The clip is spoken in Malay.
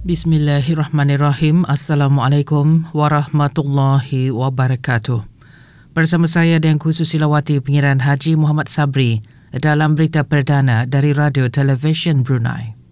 Bismillahirrahmanirrahim. Assalamualaikum warahmatullahi wabarakatuh. Bersama saya dan Khususilawati Pengiran Haji Muhammad Sabri dalam berita perdana dari Radio Television Brunei.